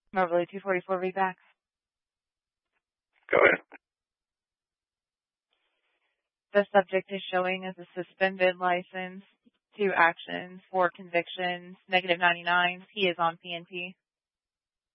Moberly 244 read back. Go ahead. The subject is showing as a suspended license, 2 actions, 4 convictions, -99s. He is on PNP.